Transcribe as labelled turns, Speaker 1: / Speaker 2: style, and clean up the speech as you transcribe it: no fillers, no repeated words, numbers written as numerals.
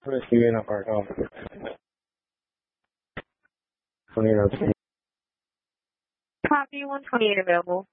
Speaker 1: Rescue in a park. Oh, 28.
Speaker 2: Copy 128 available.